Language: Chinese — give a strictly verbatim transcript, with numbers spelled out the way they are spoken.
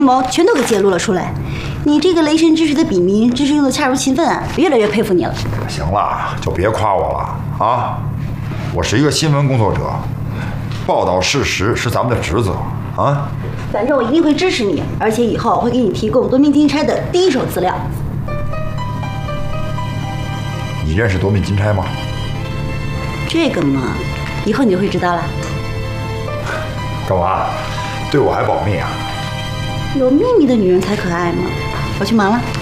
谋全都给揭露了出来。你这个雷神之锤的笔名真是用的恰如其分啊！越来越佩服你了。 行了，就别夸我了啊！我是一个新闻工作者，报道事实是咱们的职责啊。 反正我一定会支持你，而且以后会给你提供夺命金钗的第一手资料。 你认识夺命金钗吗？ 这个嘛，以后你就会知道了。 干嘛？对我还保密啊？ 有秘密的女人才可爱嘛。我去忙了。